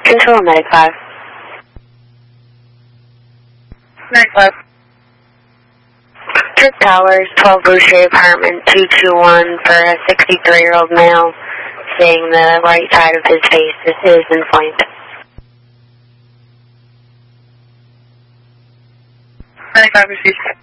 Control Medic 5. Medic 5. Trip Towers, 12 Boucher Apartment 221 for a 63-year-old male seeing the right side of his face. This is inflamed. Medic 5 received.